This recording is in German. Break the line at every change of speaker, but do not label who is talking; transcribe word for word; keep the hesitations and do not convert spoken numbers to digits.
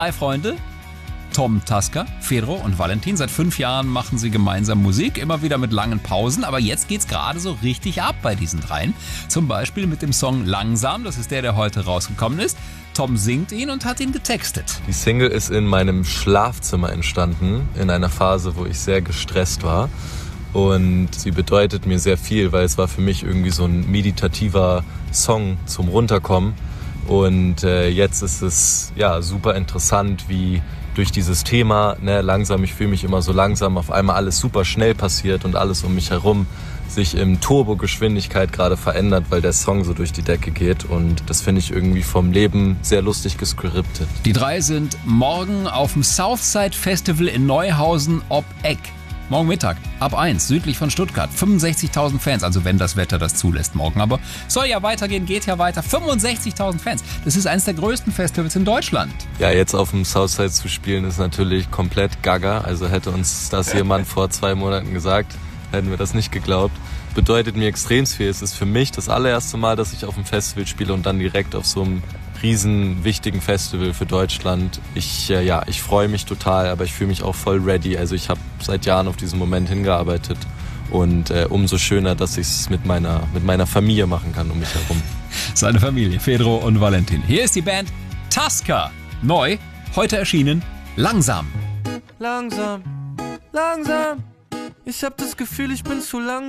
Drei Freunde, Tom Tasker, Fedro und Valentin. Seit fünf Jahren machen sie gemeinsam Musik, immer wieder mit langen Pausen. Aber jetzt geht's gerade so richtig ab bei diesen dreien. Zum Beispiel mit dem Song Langsam, das ist der, der heute rausgekommen ist. Tom singt ihn und hat ihn getextet.
Die Single ist in meinem Schlafzimmer entstanden, in einer Phase, wo ich sehr gestresst war. Und sie bedeutet mir sehr viel, weil es war für mich irgendwie so ein meditativer Song zum Runterkommen. Und äh, jetzt ist es ja super interessant, wie durch dieses Thema, ne, langsam, ich fühle mich immer so langsam, auf einmal alles super schnell passiert und alles um mich herum sich in Turbogeschwindigkeit gerade verändert, weil der Song so durch die Decke geht. Und das finde ich irgendwie vom Leben sehr lustig gescriptet.
Die drei sind morgen auf dem Southside Festival in Neuhausen ob Eck. Morgen Mittag, ab eins, südlich von Stuttgart. fünfundsechzigtausend Fans, also wenn das Wetter das zulässt morgen. Aber soll ja weitergehen, geht ja weiter. fünfundsechzigtausend Fans, das ist eines der größten Festivals in Deutschland.
Ja, jetzt auf dem Southside zu spielen ist natürlich komplett gaga. Also hätte uns das jemand vor zwei Monaten gesagt, hätten wir das nicht geglaubt. Bedeutet mir extrem viel. Es ist für mich das allererste Mal, dass ich auf dem Festival spiele und dann direkt auf so einem riesen wichtigen Festival für Deutschland. Ich, äh, ja, ich freue mich total, aber ich fühle mich auch voll ready. Also ich habe seit Jahren auf diesen Moment hingearbeitet und äh, umso schöner, dass ich es mit meiner, mit meiner Familie machen kann um mich herum.
Seine Familie, Fedro und Valentin. Hier ist die Band Tasker. Neu, heute erschienen, Langsam.
Langsam, langsam. Ich hab das Gefühl, ich bin zu langsam.